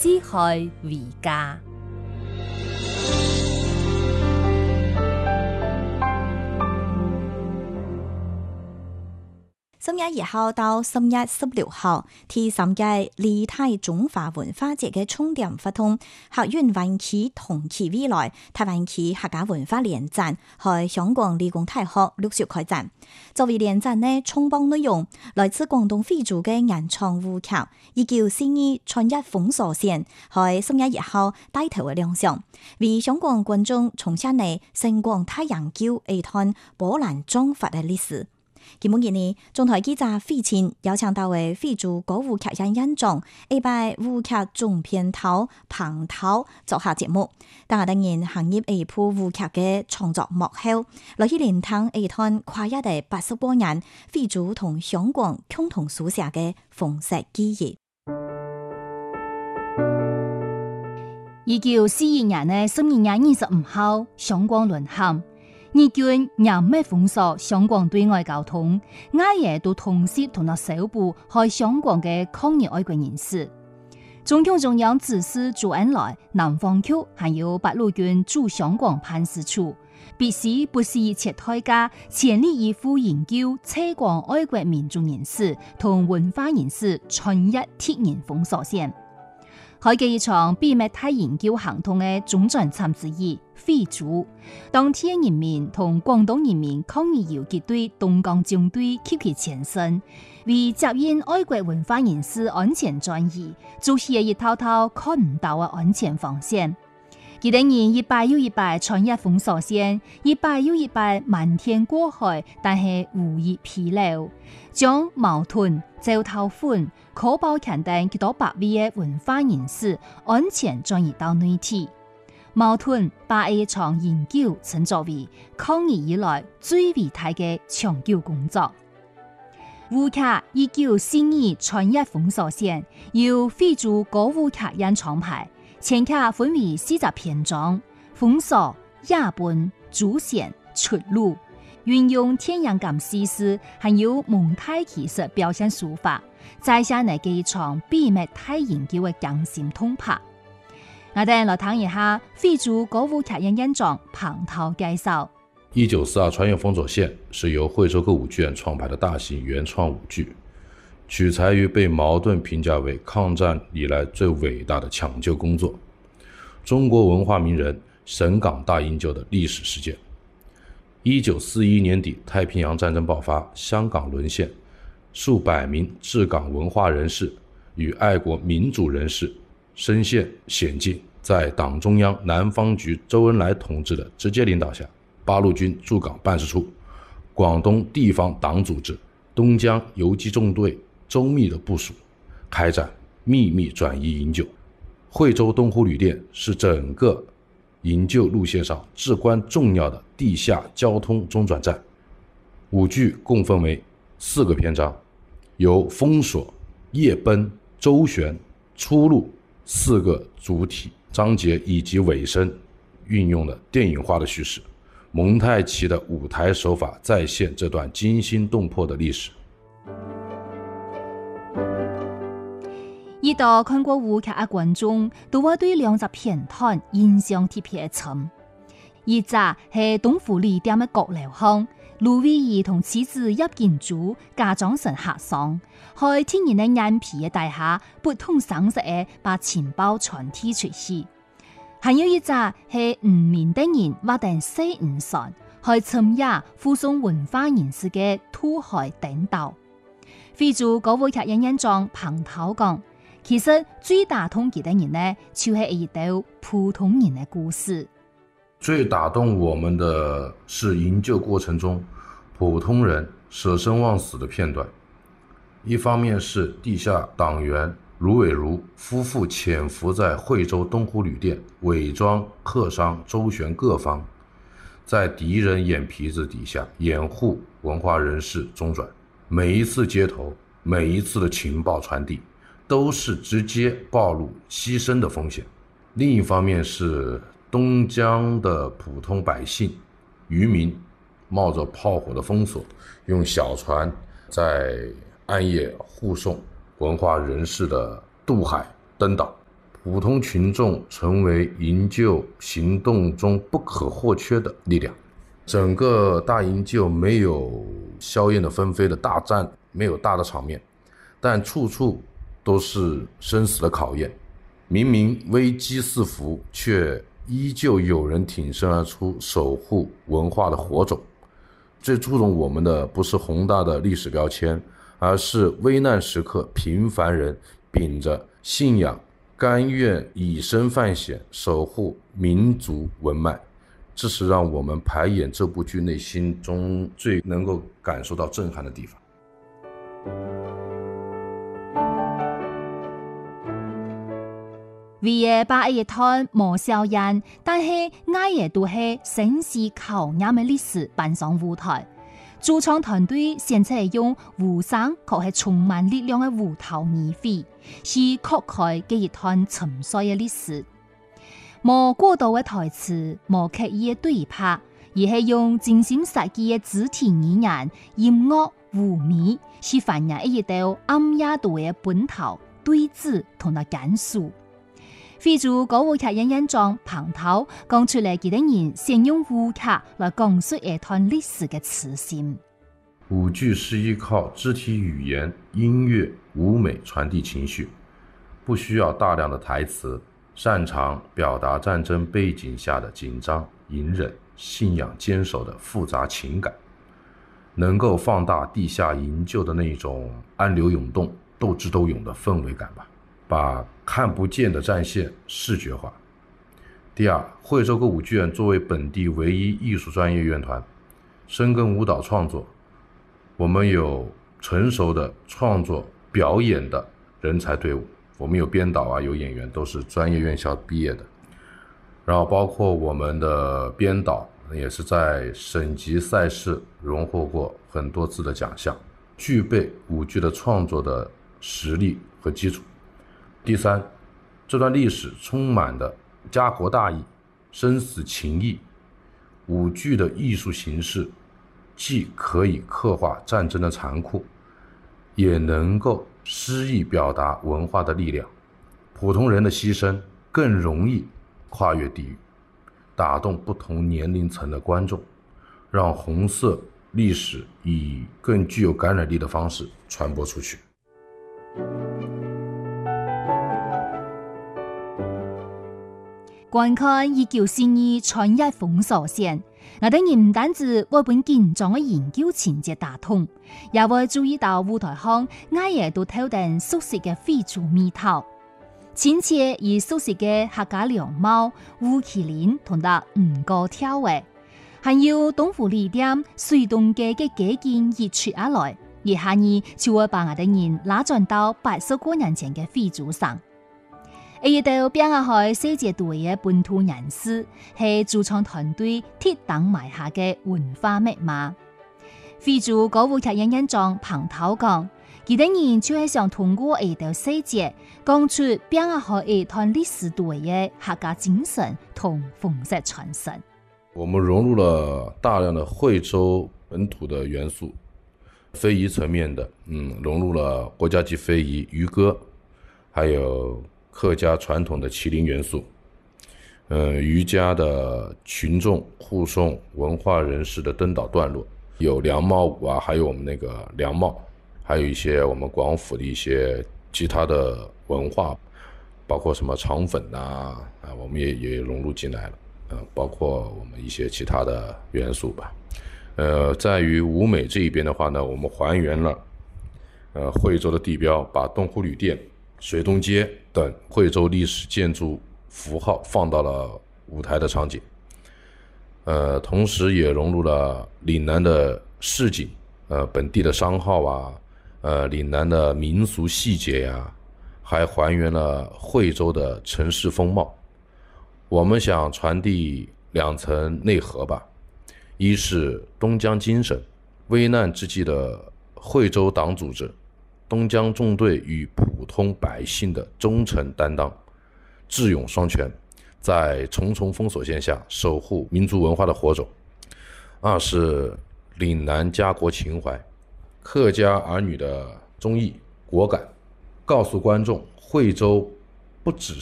死害为家。 10月1號到10月16號，第3屆梨泰中華文化節嘅重點活動，客運灣區同期未來台灣區客家文化聯展喺香港理工大學陸續開展。作為聯展嘅重磅內容，來自廣東惠州嘅原創舞劇1942穿越封鎖線，喺10月1號帶頭嘅亮相，為香港觀眾重現嚟星光太陽橋一段波瀾壯闊嘅歷史。今日呢，中台記者費前邀請到嘅惠州歌舞劇院院長，一擺舞劇總編頭彭頭做下節目。當然行業一部舞劇嘅創作幕後，來去聆聽一段跨越嘅80多年惠州同香港共同書寫嘅豐碩記憶。 1942年嘅12月25號，香港淪陷。日軍嚴密封鎖香港對外交通，挨夜都同時同到首部喺香港嘅抗日愛國人士。中共中央指示周恩來、南方局還有八路軍駐香港辦事處，必須不惜一切代價，全力以赴營救撤港愛國民眾人士同文化人士穿越鐵人封鎖線。開嘅一場秘密大研究行動嘅總戰場之一，惠州，當天人民同廣東人民抗日游擊隊東江縱隊吸其前身，為接應愛國文化人士安全轉移，築起一套套看唔到嘅安全防線。幾多人一擺又一擺穿越封鎖線，一擺又一擺漫天過海，但係無一疲勞，將矛盾、糟透粉、可保強等幾多百位嘅文化人士安全轉移到內地。矛盾把一場研究稱作為抗日以來最偉大嘅長久工作。舞劇1942穿越封鎖線由惠州歌舞劇院創排。前劇分為4個篇章：封鎖、夜奔、主線、出路，運用天然感敘事，還有蒙太奇式表現手法，再下嚟嘅一場秘密大研究嘅驚心動魄。我哋來聽一下惠州歌舞劇院院長彭頭介紹。 1942穿越封鎖線是由惠州歌舞劇院創排的大型原創舞劇，取材於被茅盾評價為抗戰以來最偉大的搶救工作，中國文化名人沈港大營救的歷史事件。1941年底，太平洋戰爭爆發，香港淪陷，數百名治港文化人士與愛國民主人士身陷險境，在黨中央南方局周恩來同志的直接領導下，八路軍駐港辦事處、廣東地方黨組織、東江游擊縱隊周密的部署，開展秘密轉移營救。惠州東湖旅店是整個營救路線上至關重要的地下交通中轉站。舞劇共分為4個篇章，由封鎖、夜奔、周旋、出路4個主體章節以及尾聲，運用了電影化的敘事，蒙太奇的舞台手法再現這段驚心動魄的歷史。 一度看過舞劇嘅觀眾都會對兩隻片段印象特別深。一隻係東湖旅店嘅閣樓巷，盧偉儀同妻子葉建築假裝成客商，喺天然嘅眼皮嘅底下不同省色嘅把錢包傳遞出去。還有一隻係唔明的人挖定4-5船，去尋夜護送文化人士嘅渡海等道。惠州歌舞劇院院長彭頭講，其實最打動佢的人呢，就係一道普通人的故事。 最打動我們的是營救過程中普通人捨生忘死的片段。一方面是地下黨員盧偉如夫婦潛伏在惠州東湖旅店，偽裝客商周旋各方，在敵人眼皮子底下掩護文化人士中轉。每一次接頭，每一次的情報傳遞，都是直接暴露犧牲的風險。另一方面是東江的普通百姓漁民冒着炮火的封鎖，用小船在暗夜護送文化人士的渡海登島。 普通群众成为营救行动中不可或缺的力量。整个大营救没有硝烟的纷飞的大战，没有大的场面，但处处都是生死的考验。明明危机四伏，却依旧有人挺身而出，守护文化的火种。最注重我们的不是宏大的历史标签，而是危难时刻平凡人秉着信仰，甘愿以身犯险，守护民族文脉。这是让我们排演这部剧内心中最能够感受到震撼的地方。 为了把一段无硝烟，但是我也都是生死考验的历史搬上舞台。主创团队现在用无声却是充满力量的无头耳飞，是揭开这一段沉睡的历史。无过多的台词，无刻意的对白，而是用精心设计的肢體語言、音樂、畫面，是反映一道暗夜度的本頭對峙同埋簡述。非洲歌舞劇演員將棚頭講出嚟，幾多人先用舞劇來講述一段歷史嘅磁性。 舞劇是依靠肢體語言、音樂、舞美傳遞情緒，不需要大量的台詞。擅長表達戰爭背景下的緊張、隱忍、信仰堅守的複雜情感，能夠放大地下營救的那種暗流湧動、鬥智鬥勇的氛圍感吧，把看不見的戰線視覺化。第二，惠州歌舞劇院作為本地唯一藝術專業院團，深耕舞蹈創作，我們有成熟的創作表演的人才隊伍。我們有編導啊，有演員，都是專業院校畢業的。然後包括我們的編導也是在省級賽事榮獲過很多次的獎項，具備舞劇的創作的實力和基礎。第三，這段歷史充滿的家國大義、生死情義。舞劇的藝術形式既可以刻畫戰爭的殘酷，也能夠詩意表達文化的力量，普通人的犧牲更容易跨越地域，打動不同年齡層的觀眾，讓紅色歷史以更具有感染力的方式傳播出去。 觀看1942穿越封鎖線，我哋唔單止為本緊張嘅研究情節打通，也會注意到舞台上我也都透定熟悉嘅非洲味道，親切而熟悉嘅客家涼帽、烏麒麟同得五個跳位，還有東湖里店水東街嘅幾件熱出下來，而下年就會把我哋人拉轉到80多年前嘅非洲上。一道變下去世界隊嘅本土人士，係主創團隊鐵膽埋下嘅文化密碼。非洲歌舞劇演員將棚頭講，佢哋人就係想通過一道細節，講出變下去一段歷史隊嘅客家精神同風俗傳承。 我們融入了大量的惠州本土的元素，非遺層面的，融入了國家級非遺漁歌，還有客家傳統的麒麟元素，漁家的群眾護送文化人士的登島段落，有涼帽舞啊，還有我們那個涼帽，還有一些我們廣府的一些其他的文化，包括什麼腸粉啊，我們也融入進來了，包括我們一些其他的元素吧。在於舞美這一邊的話呢，我們還原了惠州的地標，把東湖旅店、水東街等惠州歷史建築符號放到了舞台的場景，同時也融入了嶺南的市井，本地的商號啊，嶺南的民俗細節呀，還還原了惠州的城市風貌。我們想傳遞兩層內核吧，一是東江精神，危難之際的惠州黨組織東江縱隊與普通百姓的忠誠擔當，智勇雙全，在重重封鎖線下守護民族文化的火種。二是嶺南家國情懷，客家兒女的忠義果敢，告訴觀眾惠州不只